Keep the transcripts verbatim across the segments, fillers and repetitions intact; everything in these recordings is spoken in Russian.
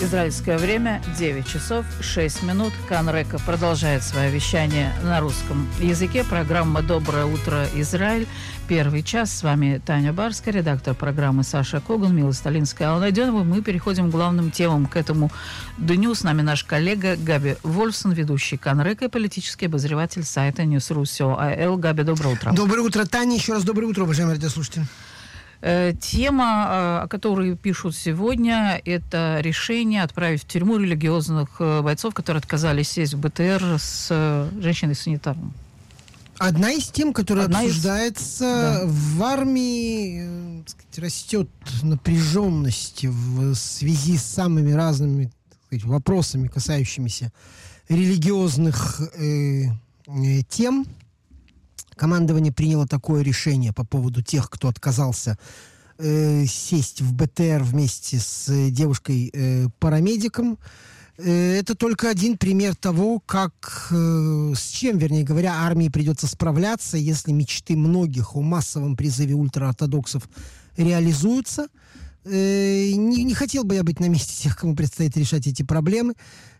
Израильское время девять часов шесть минут. Кан Река продолжает свое вещание на русском языке. Программа «Доброе утро, Израиль». Первый час. С вами Таня Барская, редактор программы Саша Коган, Мила Сталинская, Алла Найденова. Мы переходим к главным темам к этому дню. С нами наш коллега Габи Вольфсон, ведущий Кан Река и политический обозреватель сайта Newsru точка si. Габи, доброе утро. Доброе утро, Таня. Еще раз доброе утро, уважаемые радиослушатели. Тема, о которой пишут сегодня, это решение отправить в тюрьму религиозных бойцов, которые отказались сесть в БТР с женщиной-санитаром. Одна из тем, которая Одна обсуждается из... да. в армии, так сказать, растет напряженность в связи с самыми разными, так сказать, вопросами, касающимися религиозных э, э, тем. Командование приняло такое решение по поводу тех, кто отказался э, сесть в БТР вместе с девушкой-парамедиком. Э, это только один пример того, как, э, с чем, вернее говоря, армии придется справляться, если мечты многих о массовом призыве ультраортодоксов реализуются. Э, не, не хотел бы я быть на месте тех, кому предстоит решать эти проблемы.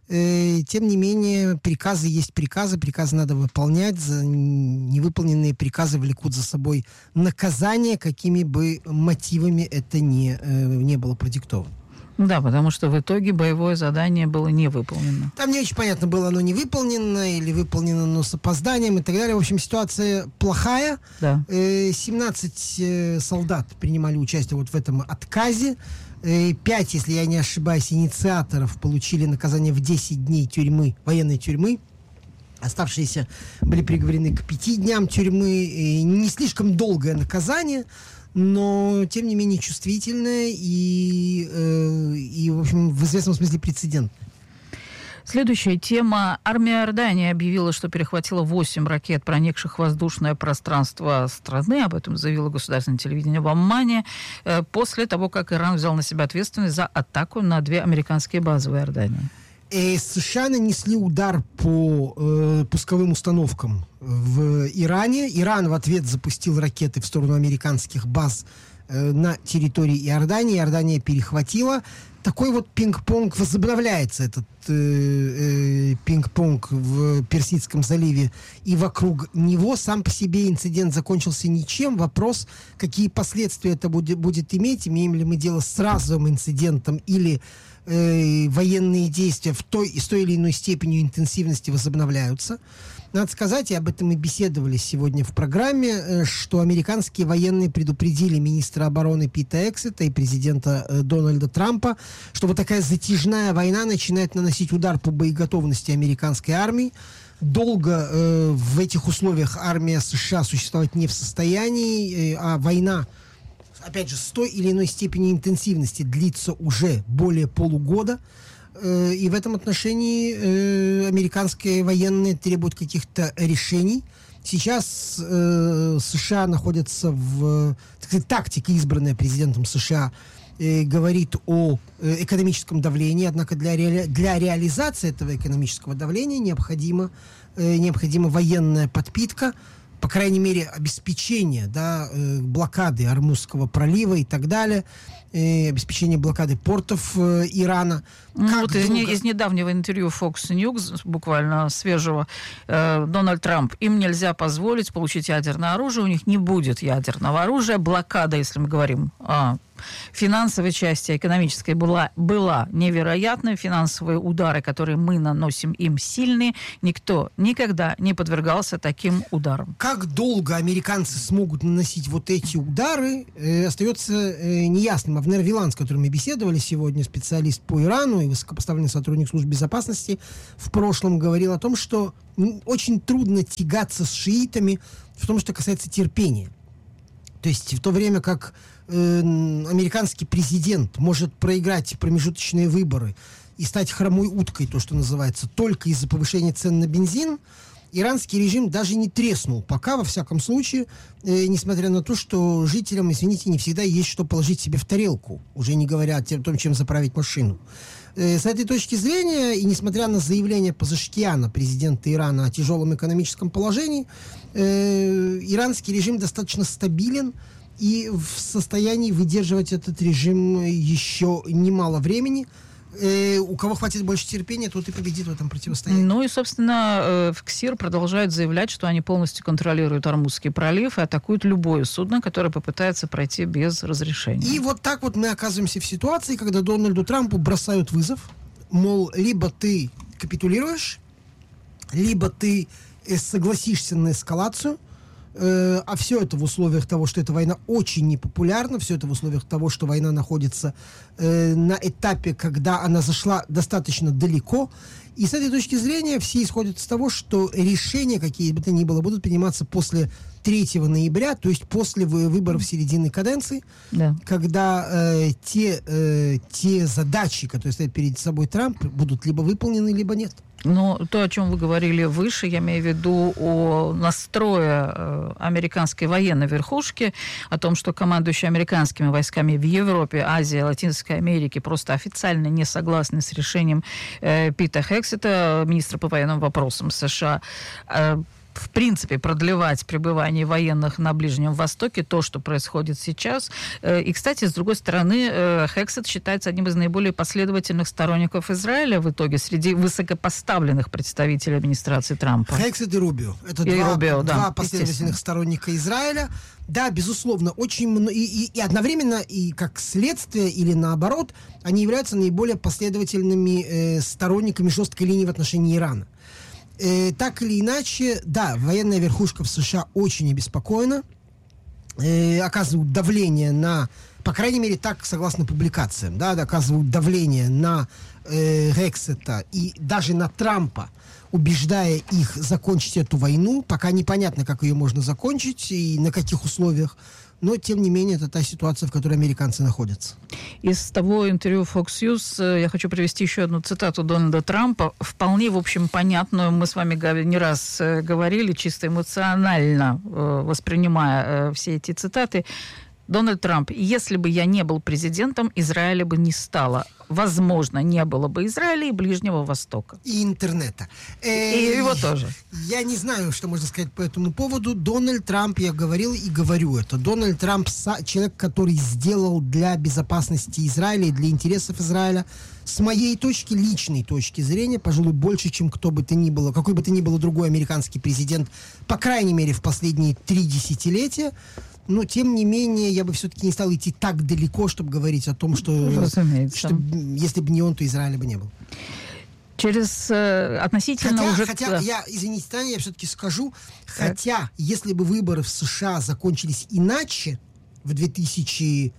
Тем не менее, приказы есть приказы, приказы надо выполнять. За невыполненные приказы влекут за собой наказание, какими бы мотивами это ни, не было продиктовано. Да, потому что в итоге боевое задание было не выполнено. Там не очень понятно, было оно не выполнено или выполнено, но с опозданием и так далее. В общем, ситуация плохая. Да. семнадцать солдат принимали участие вот в этом отказе. Пять, если я не ошибаюсь, инициаторов получили наказание в десять дней тюрьмы, военной тюрьмы. Оставшиеся были приговорены к пяти дням тюрьмы. Не слишком долгое наказание, но, тем не менее, чувствительное и, и в общем, в известном смысле прецедент. Следующая тема. Армия Иордании объявила, что перехватила восемь ракет, проникших в воздушное пространство страны. Об этом заявило государственное телевидение в Аммане. После того, как Иран взял на себя ответственность за атаку на две американские базы в Иордании. И США нанесли удар по э, пусковым установкам в Иране. Иран в ответ запустил ракеты в сторону американских баз э, на территории Иордании. Иордания перехватила. Такой вот пинг-понг, возобновляется этот э, э, пинг-понг в Персидском заливе и вокруг него. Сам по себе инцидент закончился ничем. Вопрос, какие последствия это будет, будет иметь. Имеем ли мы дело с разовым инцидентом или э, военные действия в той, с той или иной степенью интенсивности возобновляются. Надо сказать, и об этом мы беседовали сегодня в программе, что американские военные предупредили министра обороны Пита Эксета и президента э, Дональда Трампа, что вот такая затяжная война начинает наносить удар по боеготовности американской армии. Долго э, в этих условиях армия США существовать не в состоянии, э, а война, опять же, с той или иной степенью интенсивности длится уже более полугода. И в этом отношении э, американские военные требуют каких-то решений. Сейчас э, США находятся в... Так сказать, тактика, избранная президентом США, э, говорит о э, экономическом давлении. Однако для, ре, для реализации этого экономического давления необходима, э, необходима военная подпитка, по крайней мере, обеспечение, да, э, блокады Ормузского пролива и так далее, э, обеспечение блокады портов э, Ирана. Ну, вот из, долго... из недавнего интервью Fox News, буквально свежего, э, Дональд Трамп: им нельзя позволить получить ядерное оружие, у них не будет ядерного оружия. Блокада, если мы говорим о финансовой части, экономической, была, была невероятная. Финансовые удары, которые мы наносим им, сильные. Никто никогда не подвергался таким ударам. Как долго американцы смогут наносить вот эти удары, э, остается э, неясным. Авнер Вилан, с которым мы беседовали сегодня, специалист по Ирану и высокопоставленный сотрудник служб безопасности, в прошлом говорил о том, что очень трудно тягаться с шиитами в том, что касается терпения. То есть в то время как э, американский президент может проиграть промежуточные выборы и стать хромой уткой, то, что называется, только из-за повышения цен на бензин, иранский режим даже не треснул пока, во всяком случае, э, несмотря на то, что жителям, извините, не всегда есть что положить себе в тарелку, уже не говоря о том, чем заправить машину. Э, с этой точки зрения, и несмотря на заявление Пазашкиана, президента Ирана, о тяжелом экономическом положении, э, иранский режим достаточно стабилен и в состоянии выдерживать этот режим еще немало времени. Э, у кого хватит больше терпения, тот и победит в этом противостоянии. Ну и, собственно, в КСИР продолжают заявлять, что они полностью контролируют Ормузский пролив и атакуют любое судно, которое попытается пройти без разрешения. И вот так вот мы оказываемся в ситуации, когда Дональду Трампу бросают вызов, мол, либо ты капитулируешь, либо ты согласишься на эскалацию, э, а все это в условиях того, что эта война очень непопулярна, все это в условиях того, что война находится э, на этапе, когда она зашла достаточно далеко. И с этой точки зрения все исходят из того, что решения, какие бы то ни было, будут приниматься после третьего ноября, то есть после выборов середины каденции, да. когда э, те, э, те задачи, которые стоят перед собой Трамп, будут либо выполнены, либо нет. Но то, о чем вы говорили выше, я имею в виду о настрое э, американской военной верхушки, о том, что командующие американскими войсками в Европе, Азии, Латинской Америке просто официально не согласны с решением э, Пита Хексета, министра по военным вопросам США, э, в принципе, продлевать пребывание военных на Ближнем Востоке, то, что происходит сейчас. И, кстати, с другой стороны, Хексет считается одним из наиболее последовательных сторонников Израиля в итоге среди высокопоставленных представителей администрации Трампа. Хексет и Рубио. Это и два, Рубио, да, два последовательных сторонника Израиля. Да, безусловно, очень много. И, и, и одновременно, и как следствие, или наоборот, они являются наиболее последовательными э, сторонниками жесткой линии в отношении Ирана. Э, так или иначе, да, военная верхушка в США очень обеспокоена, э, оказывают давление на, по крайней мере, так, согласно публикациям, да, оказывают давление на э, Хексета и даже на Трампа, убеждая их закончить эту войну. Пока непонятно, как ее можно закончить и на каких условиях. Но, тем не менее, это та ситуация, в которой американцы находятся. Из того интервью Fox News я хочу привести еще одну цитату Дональда Трампа, вполне, в общем, понятную. Мы с вами не раз говорили, чисто эмоционально воспринимая все эти цитаты. Дональд Трамп: если бы я не был президентом, Израиля бы не стало. Возможно, не было бы Израиля и Ближнего Востока. И интернета. И его тоже. Я не знаю, что можно сказать по этому поводу. Дональд Трамп, я говорил и говорю это, Дональд Трамп человек, который сделал для безопасности Израиля и для интересов Израиля, с моей точки, личной точки зрения, пожалуй, больше, чем кто бы то ни было, какой бы то ни был другой американский президент, по крайней мере, в последние три десятилетия. Но, тем не менее, я бы все-таки не стал идти так далеко, чтобы говорить о том, что, что если бы не он, то Израиля бы не было. Через э, относительно хотя, уже... Хотя, я, извините, Таня, я все-таки скажу, так. хотя, если бы выборы в США закончились иначе в две тысячи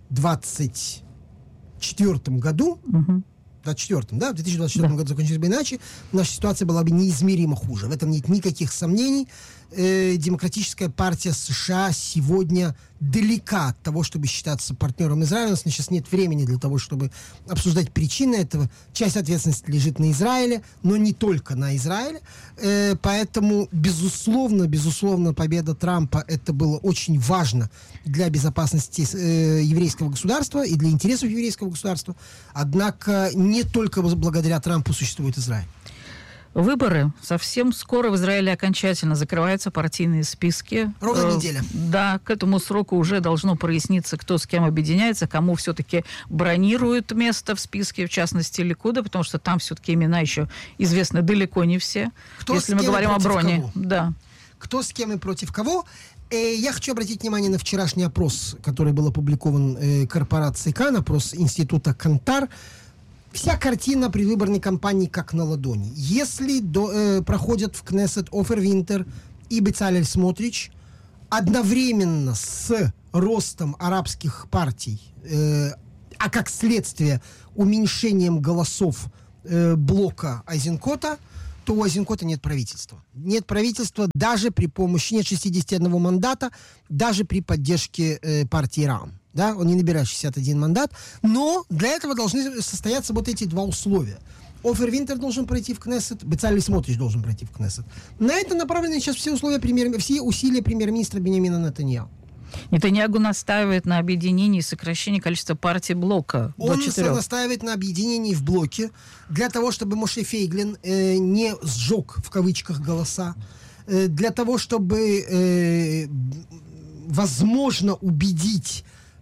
двадцать четвёртом году, угу. двадцать четвёртом, да, в две тысячи двадцать четвёртом да. году закончились бы иначе, наша ситуация была бы неизмеримо хуже. В этом нет никаких сомнений. Э, Демократическая партия США сегодня далека от того, чтобы считаться партнером Израиля. У нас сейчас нет времени для того, чтобы обсуждать причины этого. Часть ответственности лежит на Израиле, но не только на Израиле. Э, поэтому, безусловно, безусловно, победа Трампа — это было очень важно для безопасности э, еврейского государства и для интересов еврейского государства. Однако не только благодаря Трампу существует Израиль. Выборы. Совсем скоро в Израиле окончательно закрываются партийные списки. Ровно неделя. Да, к этому сроку уже должно проясниться, кто с кем объединяется, кому все-таки бронируют место в списке, в частности, Ликуда, потому что там все-таки имена еще известны далеко не все. Кто если мы говорим о броне. Кого? Да. Кто с кем и против кого? Э, я хочу обратить внимание на вчерашний опрос, который был опубликован э, корпорацией Кан, опрос института Кантар. Вся картина предвыборной кампании как на ладони. Если до, э, проходят в Кнессет Офер Винтер и Бецалель Смотрич, одновременно с ростом арабских партий, э, а как следствие уменьшением голосов э, блока Айзенкота, то у Айзенкота нет правительства. Нет правительства даже при помощи, нет шестидесяти одного мандата, даже при поддержке э, партии Рам. Да, он не набирает шестьдесят один мандат, но для этого должны состояться вот эти два условия. Офер Винтер должен пройти в Кнессет, Бецалель Смотрич должен пройти в Кнессет. На это направлены сейчас все условия премьер, все усилия премьер-министра Биньямина Нетаньяху. Нетаньяху настаивает на объединении и сокращении количества партий блока Он до четырех. настаивает на объединении в блоке для того, чтобы Моше Фейглин э, не сжег, в кавычках, голоса, э, для того, чтобы, э, возможно, убедить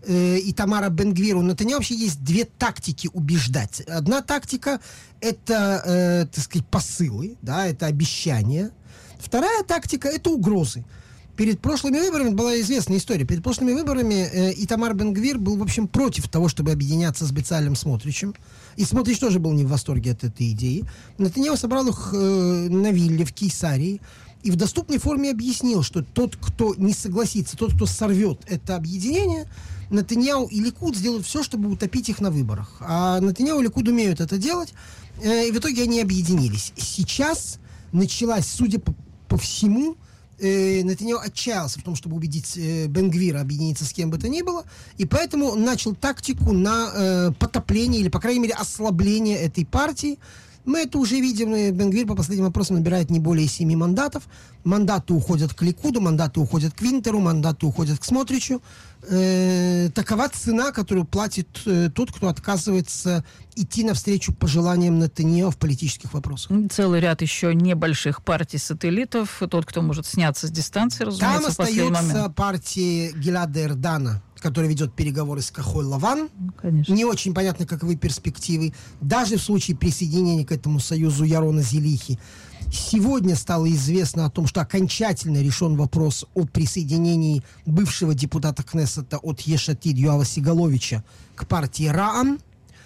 э, Итамара Бен-Гвира, у Нетаньяху вообще есть две тактики убеждать. Одна тактика — это, э, так сказать, посылы, да, это обещания. Вторая тактика — это угрозы. Перед прошлыми выборами была известная история. Перед прошлыми выборами э, Итамар Бен-Гвир был, в общем, против того, чтобы объединяться с Бецалелем Смотричем. И Смотрич тоже был не в восторге от этой идеи. Нетаньяху собрал их э, на вилле в Кейсарии и в доступной форме объяснил, что тот, кто не согласится, тот, кто сорвет это объединение, Нетаньяху и Ликуд сделают все, чтобы утопить их на выборах. А Нетаньяху и Ликуд умеют это делать, э, и в итоге они объединились. Сейчас началась, судя по, по всему, Э, Нетаньяху отчаялся в том, чтобы убедить э, Бен-Гвира объединиться с кем бы то ни было, и поэтому он начал тактику на э, потопление или, по крайней мере, ослабление этой партии. Мы это уже видим. Бен-Гвир по последним опросам набирает не более семи мандатов. Мандаты уходят к Ликуду, мандаты уходят к Винтеру, мандаты уходят к Смотричу. Э, такова цена, которую платит э, тот, кто отказывается идти навстречу пожеланиям Нетаньяху в политических вопросах. Целый ряд еще небольших партий-сателлитов. Тот, кто может сняться с дистанции, разумеется, Там в последний момент. остается партия Гилада Эрдана, который ведет переговоры с Кахоль-Лаван. Конечно. Не очень понятно, каковы перспективы. Даже в случае присоединения к этому союзу Ярона Зелихи. Сегодня стало известно о том, что окончательно решен вопрос о присоединении бывшего депутата Кнессета от Еш-Атид Юава Сигаловича к партии Раам.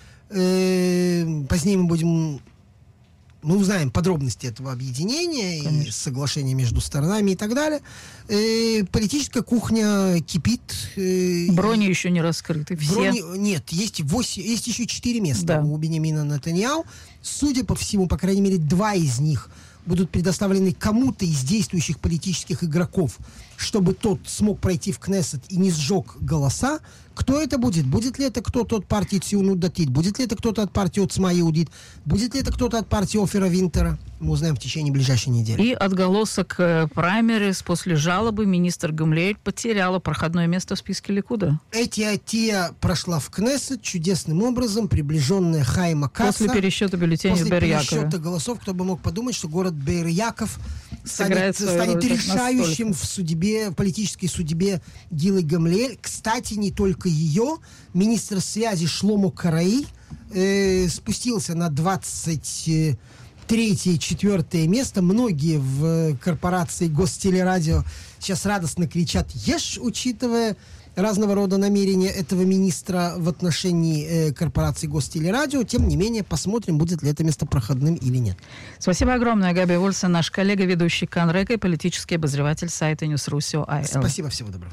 Э-э- позднее мы будем... Мы узнаем подробности этого объединения, конечно, и соглашения между сторонами и так далее. Э, политическая кухня кипит. Э, Брони и... еще не раскрыты. Все. Брони... Нет, есть, восемь, есть еще четыре места, да, у Биньямина Нетаньяху. Судя по всему, по крайней мере, два из них будут предоставлены кому-то из действующих политических игроков, чтобы тот смог пройти в Кнессет и не сжег голоса. Кто это будет? Будет ли это кто-то от партии Циунут Датит? Будет ли это кто-то от партии Оцма Иудит? Будет ли это кто-то от партии Офера Винтера? Мы узнаем в течение ближайшей недели. И отголосок э, праймерис. После жалобы министр Гамлиэль потеряла проходное место в списке Ликуда. Этиотия прошла в Кнессет чудесным образом, приближенная Хайма Каца. После пересчета бюллетеней в Беэр-Якове. После пересчета голосов, кто бы мог подумать, что город Беэр-Яков станет, станет роль, решающим в судьбе, в политической судьбе Гилы Гамлиэль. Кстати, не только ее. Министр связи Шломо Караи э, спустился на двадцать третье-четвертое место. Многие в корпорации Гостелерадио сейчас радостно кричат «Ешь», учитывая разного рода намерения этого министра в отношении э, корпорации Гостелерадио. Тем не менее, посмотрим, будет ли это место проходным или нет. Спасибо огромное, Габи Вольсон, наш коллега, ведущий Канрека и политический обозреватель сайта Ньюс.Русио ай эл. Спасибо, всего доброго.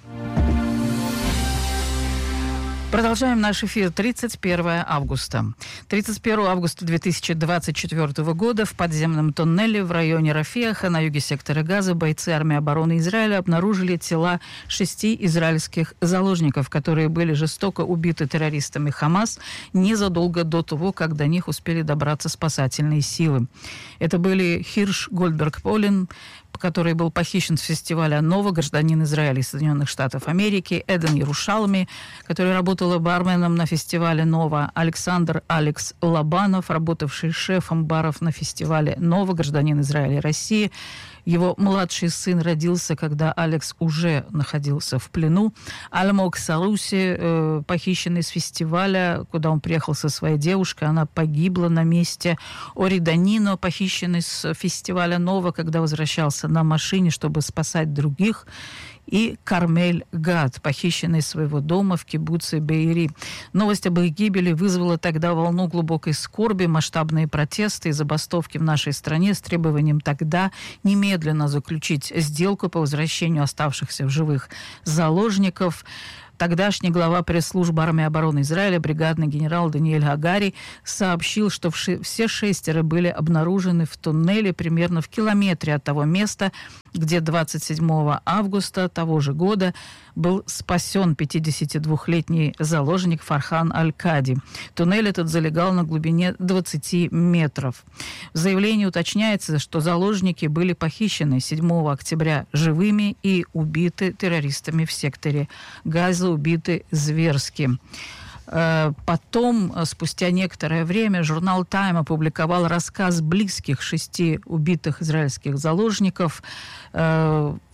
Продолжаем наш эфир. тридцать первое августа. тридцать первого августа две тысячи двадцать четвёртого года в подземном тоннеле в районе Рафеха на юге сектора Газа бойцы армии обороны Израиля обнаружили тела шести израильских заложников, которые были жестоко убиты террористами Хамас незадолго до того, как до них успели добраться спасательные силы. Это были Хирш Гольдберг-Полин, который был похищен с фестиваля «Нова», гражданин Израиля и Соединенных Штатов Америки, Эден Ярушалми, который работала барменом на фестивале «Нова», Александр Алекс Лобанов, работавший шефом баров на фестивале «Нова», гражданин Израиля и России. Его младший сын родился, когда Алекс уже находился в плену. Альмог Саруси, э, похищенный с фестиваля, куда он приехал со своей девушкой, она погибла на месте. Ори Данино, похищенный с фестиваля «Нова», когда возвращался на машине, чтобы спасать других. И Кармель Гад, похищенный из своего дома в кибуце Беэри. Новость об их гибели вызвала тогда волну глубокой скорби, масштабные протесты и забастовки в нашей стране с требованием тогда немедленно заключить сделку по возвращению оставшихся в живых заложников. Тогдашний глава пресс-службы армии обороны Израиля, бригадный генерал Даниэль Хагари, сообщил, что все шестеро были обнаружены в туннеле примерно в километре от того места, где двадцать седьмого августа того же года был спасен пятидесятидвухлетний заложник Фархан Аль-Кади. Туннель этот залегал на глубине двадцати метров. В заявлении уточняется, что заложники были похищены седьмого октября живыми и убиты террористами в секторе Газа, убиты зверски. Потом, спустя некоторое время, журнал «Тайм» опубликовал рассказ близких шести убитых израильских заложников. В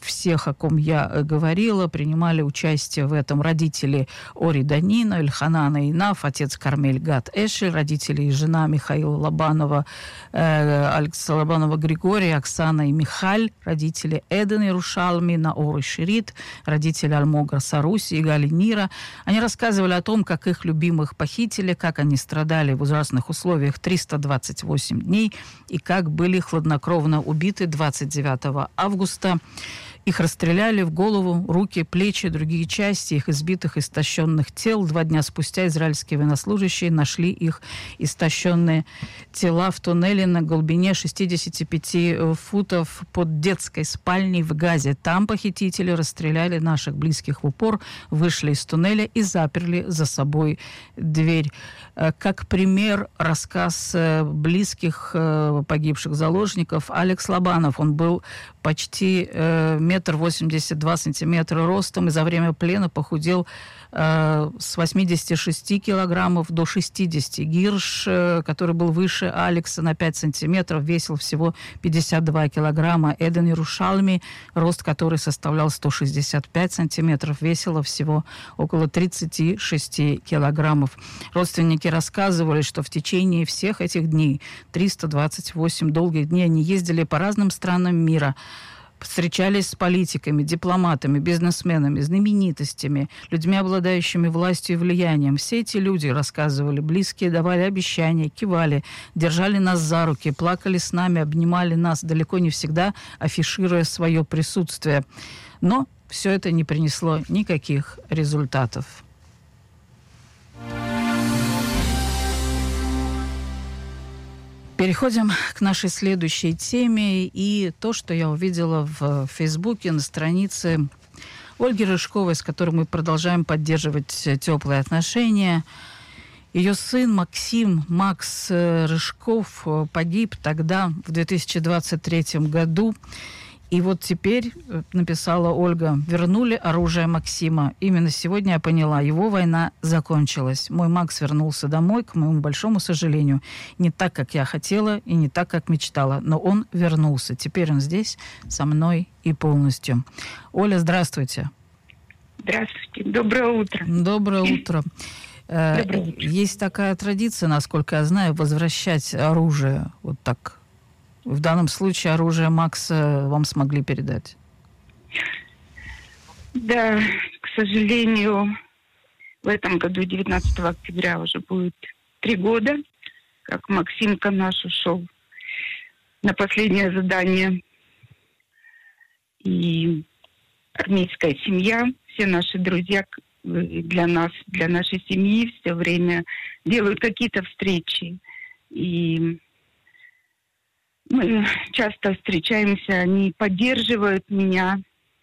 всех, о ком я говорила. Принимали участие в этом родители Ори Данина, Эльханана Инаф, отец Кармель Гат Эшель, родители и жена Михаила Лобанова, э, Алекса Лобанова Григория, Оксана и Михаль, родители Эден Иерушалми, Наор и Ширит, родители Альмогра Саруси и Гали Нира. Они рассказывали о том, как их любимых похитили, как они страдали в ужасных условиях триста двадцать восемь дней и как были хладнокровно убиты двадцать девятого августа. Их расстреляли в голову, руки, плечи, другие части их избитых, истощенных тел. Два дня спустя израильские военнослужащие нашли их истощенные тела в туннеле на глубине шестьдесят пять футов под детской спальней в Газе. Там похитители расстреляли наших близких в упор, вышли из туннеля и заперли за собой дверь. Как пример, рассказ близких погибших заложников Алекс Лобанов. Он был почти метр восемьдесят два сантиметра ростом и за время плена похудел э, с восьмидесяти шести килограммов до шестидесяти. Гирш, э, который был выше Алекса на пять сантиметров, весил всего пятьдесят два килограмма. Эден Иерушалми, рост который составлял сто шестьдесят пять сантиметров, весила всего около тридцати шести килограммов. Родственники рассказывали, что в течение всех этих дней, триста двадцать восемь долгих дней, они ездили по разным странам мира, встречались с политиками, дипломатами, бизнесменами, знаменитостями, людьми, обладающими властью и влиянием. Все эти люди, рассказывали, близкие давали обещания, кивали, держали нас за руки, плакали с нами, обнимали нас, далеко не всегда афишируя свое присутствие. Но все это не принесло никаких результатов. Переходим к нашей следующей теме. И то, что я увидела в Фейсбуке на странице Ольги Рыжковой, с которой мы продолжаем поддерживать теплые отношения. Ее сын Максим, Макс Рыжков, погиб тогда, в две тысячи двадцать третьем году. И вот теперь, написала Ольга, вернули оружие Максима. Именно сегодня я поняла, его война закончилась. Мой Макс вернулся домой, к моему большому сожалению. Не так, как я хотела, и не так, как мечтала. Но он вернулся. Теперь он здесь со мной и полностью. Оля, здравствуйте. Здравствуйте. Доброе утро. Доброе утро. Доброе утро. Есть такая традиция, насколько я знаю, возвращать оружие вот так. В данном случае оружие Макса вам смогли передать? Да, к сожалению, в этом году, девятнадцатого октября, уже будет три года, как Максимка наш ушел на последнее задание. И армейская семья, все наши друзья для нас, для нашей семьи все время делают какие-то встречи. И мы часто встречаемся, они поддерживают меня.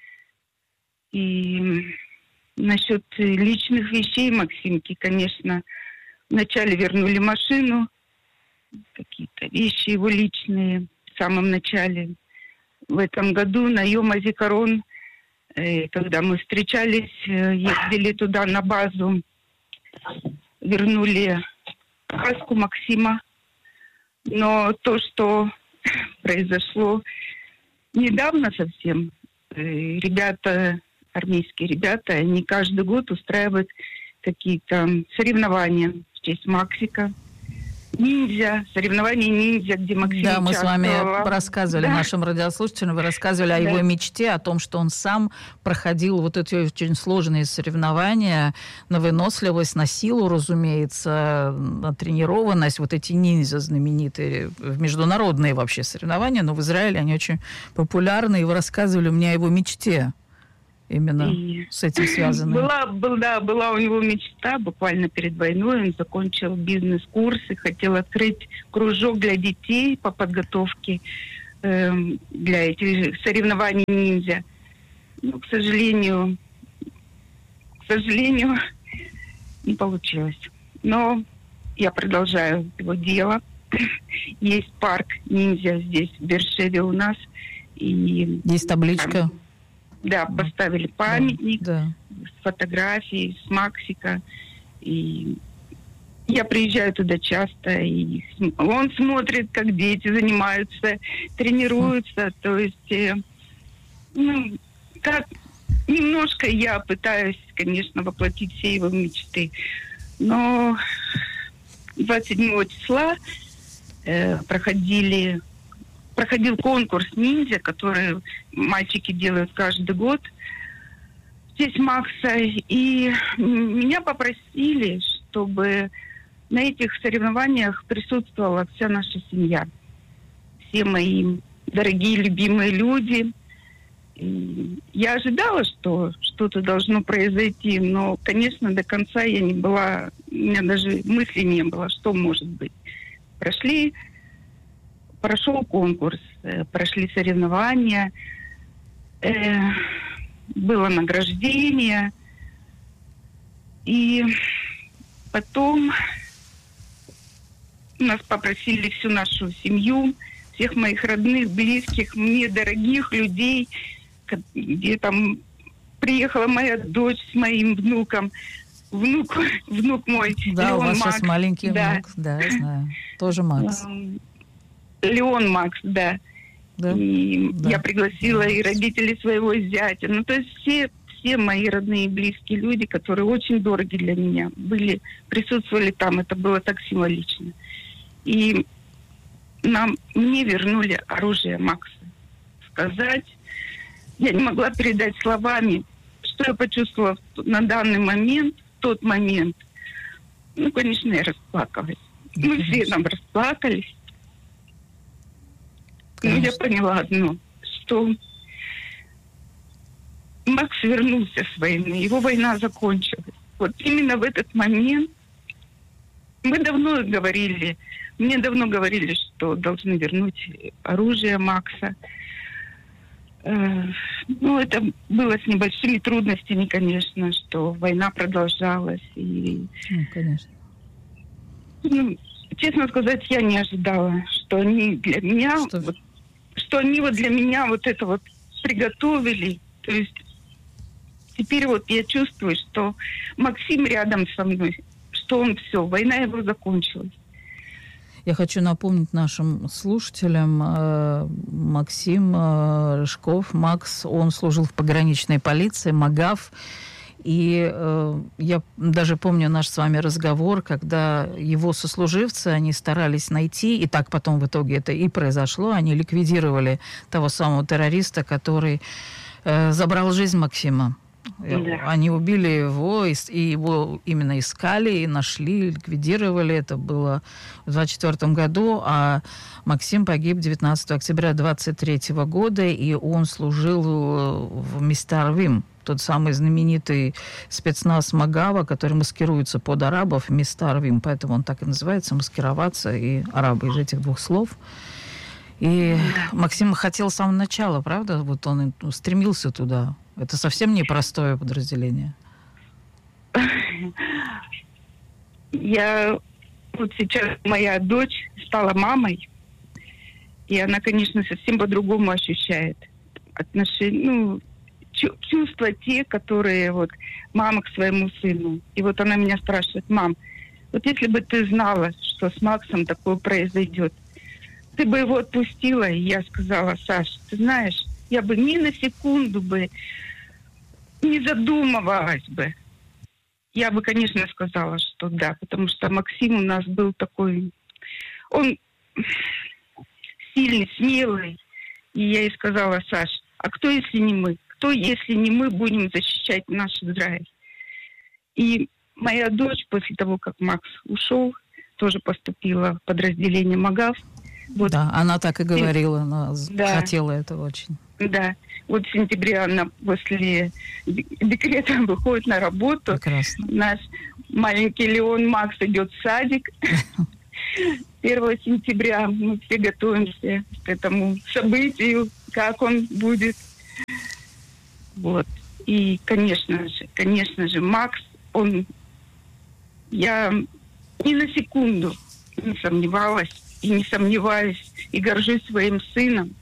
И насчет личных вещей Максимки, конечно, вначале вернули машину, какие-то вещи его личные в самом начале. В этом году на Йом-Азикарон, когда мы встречались, ездили туда на базу, вернули каску Максима. Но то, что произошло недавно совсем, ребята, армейские ребята, они каждый год устраивают какие-то соревнования в честь Максика. Ниндзя, соревнования ниндзя, где Максим Да, мы участвовал. с вами рассказывали, да. Нашим радиослушателям, вы рассказывали да. о его мечте, о том, что он сам проходил вот эти очень сложные соревнования на выносливость, на силу, разумеется, на тренированность, вот эти ниндзя знаменитые, международные вообще соревнования, но в Израиле они очень популярны, и вы рассказывали мне о его мечте. Именно и с этим связано. Была, был, да, была у него мечта, буквально перед войной он закончил бизнес-курсы, хотел открыть кружок для детей по подготовке э, для этих соревнований ниндзя. Но, к сожалению, к сожалению, не получилось. Но я продолжаю его дело. Есть парк ниндзя здесь, в Бершеве у нас. И есть табличка. Да, поставили памятник да, да. с фотографией, с Максика. И я приезжаю туда часто, и он смотрит, как дети занимаются, тренируются. То есть, ну, так немножко я пытаюсь, конечно, воплотить все его мечты. Но двадцать седьмого числа э, проходили, проходил конкурс «Ниндзя», который мальчики делают каждый год в честь Макса. И меня попросили, чтобы на этих соревнованиях присутствовала вся наша семья. Все мои дорогие, любимые люди. И я ожидала, что что-то должно произойти, но, конечно, до конца я не была, у меня даже мысли не было, что может быть. Прошли, прошел конкурс, прошли соревнования, э, было награждение, и потом нас попросили всю нашу семью, всех моих родных, близких, мне дорогих людей, где там приехала моя дочь с моим внуком, внук, внук мой, да, Леон у вас Макс. Сейчас маленький да. внук, да, я знаю, тоже Макс. Леон Макс, да. да? И да. я пригласила и родителей своего зятя, ну то есть все, все мои родные и близкие люди, которые очень дороги для меня, были, присутствовали там, это было так символично. И нам, мне вернули оружие Макса. Сказать, я не могла передать словами, что я почувствовала на данный момент, в тот момент. Ну, конечно, я расплакалась. Да, Мы конечно. все нам расплакались. Конечно. Но я поняла одно, что Макс вернулся с войны, его война закончилась. Вот именно в этот момент мы давно говорили, мне давно говорили, что должны вернуть оружие Макса. Э, ну, это было с небольшими трудностями, конечно, что война продолжалась. И, ну, конечно. ну, честно сказать, я не ожидала, что они для меня, Что, вот, что они вот для меня вот это вот приготовили. То есть теперь вот я чувствую, что Максим рядом со мной, что он все, война его закончилась. Я хочу напомнить нашим слушателям, э, Максим э, Рыжков, Макс, он служил в пограничной полиции, МАГАФ. И э, я даже помню наш с вами разговор, когда его сослуживцы, они старались найти, и так потом в итоге это и произошло, они ликвидировали того самого террориста, который э, забрал жизнь Максима. Да. Они убили его, и его именно искали, и нашли, ликвидировали. Это было в двадцать четвёртом году, а Максим погиб девятнадцатого октября двадцать третьего года, и он служил в Мистарвим, тот самый знаменитый спецназ Магава, который маскируется под арабов, Мистарвим, поэтому он так и называется, маскироваться, и арабы из этих двух слов. И Максим хотел с самого начала, правда? Вот он стремился туда. Это совсем непростое подразделение. Я вот сейчас, моя дочь стала мамой, и она, конечно, совсем по-другому ощущает отношения, ну, чувства те, которые вот мама к своему сыну. И вот она меня спрашивает: мам, вот если бы ты знала, что с Максом такое произойдет, ты бы его отпустила? И я сказала: Саш, ты знаешь, я бы ни на секунду бы не задумывалась бы. Я бы, конечно, сказала, что да, потому что Максим у нас был такой, он сильный, смелый. И я ей сказала: Саш, а кто, если не мы? Кто, если не мы, будем защищать наш Израиль? И моя дочь после того, как Макс ушел, тоже поступила в подразделение МАГАФ. Вот. Да, она так и говорила, она да. хотела этого очень. Да, вот в сентябре она после декрета выходит на работу. Прекрасно. Наш маленький Леон Макс идет в садик. первого сентября мы все готовимся к этому событию, как он будет. Вот. И, конечно же, конечно же, Макс, он... Я ни на секунду не сомневалась и не сомневаюсь, и горжусь своим сыном.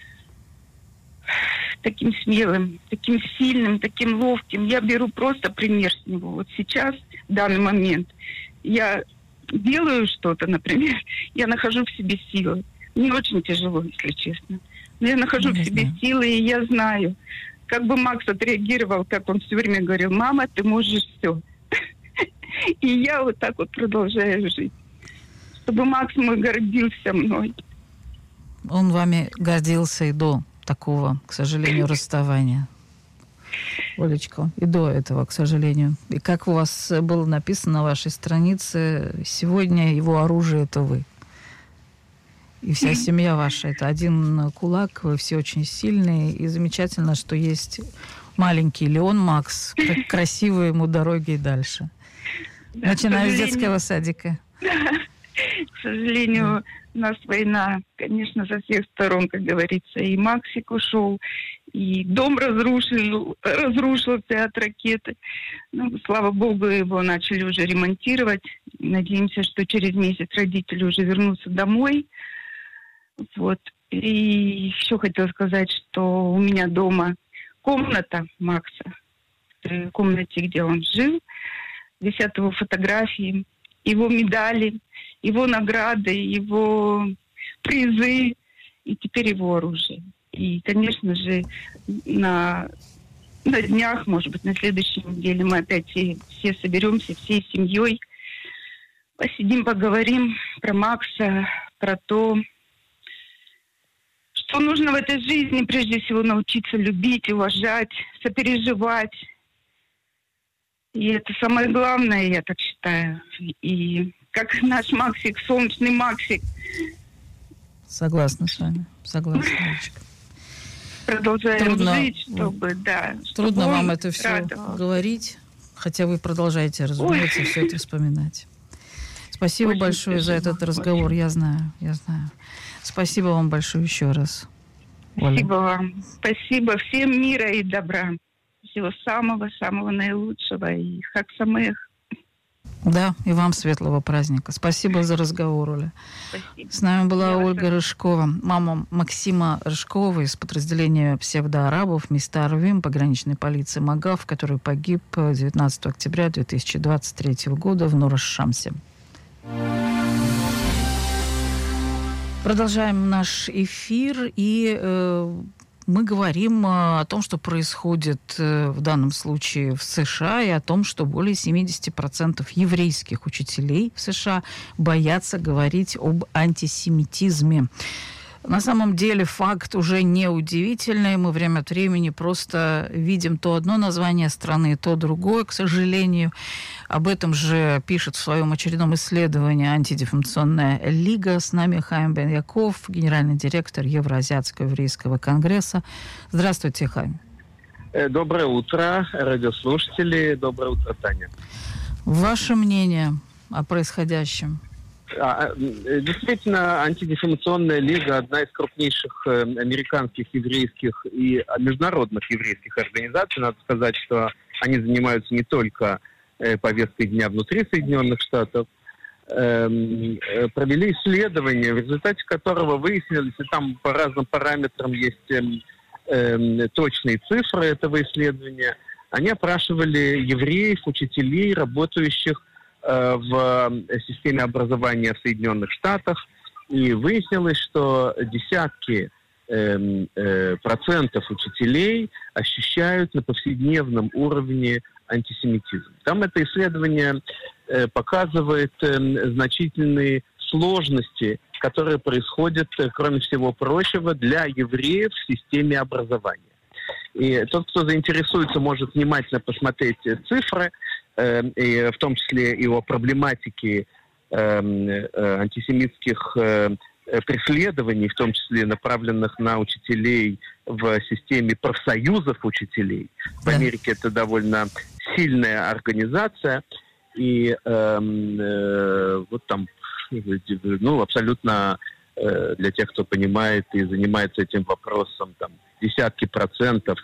Таким смелым, таким сильным, таким ловким. Я беру просто пример с него. Вот сейчас, в данный момент, я делаю что-то, например, я нахожу в себе силы. Мне очень тяжело, если честно. Но я нахожу не в себе знаю. силы, и я знаю, как бы Макс отреагировал, как он все время говорил: мама, ты можешь все. И я вот так вот продолжаю жить. Чтобы Макс мой гордился мной. Он вами гордился и до такого, к сожалению, расставания. Олечка, и до этого, к сожалению. И как у вас было написано на вашей странице, сегодня его оружие — это вы. И вся семья ваша — это один кулак, вы все очень сильные. И замечательно, что есть маленький Леон Макс, как красивые ему дороги и дальше. Да, начиная с детского садика. К сожалению, у нас война, конечно, со всех сторон, как говорится. И Максик ушел, и дом разрушил, разрушился от ракеты. Ну, слава богу, его начали уже ремонтировать. Надеемся, что через месяц родители уже вернутся домой. Вот. И еще хотела сказать, что у меня дома комната Макса, в комнате, где он жил, висят его фотографии, его медали, его награды, его призы и теперь его оружие. И, конечно же, на, на днях, может быть, на следующей неделе мы опять все, все соберемся, всей семьей, посидим, поговорим про Макса, про то, что нужно в этой жизни прежде всего научиться любить, уважать, сопереживать. И это самое главное, я так считаю. И как наш Максик, солнечный Максик. Согласна с вами. Согласна, Олечка. Продолжаем трудно, жить, чтобы, да. Трудно чтобы вам это все радовал. говорить, хотя вы продолжаете, разумеется, Ой. все это вспоминать. Спасибо Очень большое за этот разговор, Очень. я знаю, я знаю. Спасибо вам большое еще раз. Спасибо Оля. вам. Спасибо всем мира и добра. Всего самого-самого наилучшего. И Хаг Самеах. Да, и вам светлого праздника. Спасибо за разговор, Оля. Спасибо. С нами была Я Ольга вас... Рыжкова, мама Максима Рыжкова из подразделения псевдоарабов Мистар Вим пограничной полиции МАГАВ, который погиб девятнадцатого октября две тысячи двадцать третьего года в Нур-аш-Шамсе. Продолжаем наш эфир, и э, мы говорим о том, что происходит э, в данном случае в США, и о том, что более семьдесят процентов еврейских учителей в США боятся говорить об антисемитизме. На самом деле факт уже не удивительный. Мы время от времени просто видим то одно название страны, то другое, к сожалению. Об этом же пишет в своем очередном исследовании Антидефамационная лига. С нами Хаим Бен Яков, генеральный директор Евроазиатского еврейского конгресса. Здравствуйте, Хаим. Доброе утро, радиослушатели. Доброе утро, Таня. Ваше мнение о происходящем? А, действительно, Антидефамационная лига – одна из крупнейших э, американских еврейских и международных еврейских организаций. Надо сказать, что они занимаются не только э, повесткой дня внутри Соединенных Штатов. Э, э, провели исследование, в результате которого выяснилось, и там по разным параметрам есть э, э, точные цифры этого исследования. Они опрашивали евреев, учителей, работающих в системе образования в Соединенных Штатах, и выяснилось, что десятки э, э, процентов учителей ощущают на повседневном уровне антисемитизм. Там это исследование э, показывает э, значительные сложности, которые происходят, э, кроме всего прочего, для евреев в системе образования. И тот, кто заинтересуется, может внимательно посмотреть цифры, э, и в том числе и о проблематике э, э, антисемитских э, преследований, в том числе направленных на учителей в системе профсоюзов учителей. В Америке это довольно сильная организация, и э, э, вот там, ну, абсолютно э, для тех, кто понимает и занимается этим вопросом, там, десятки процентов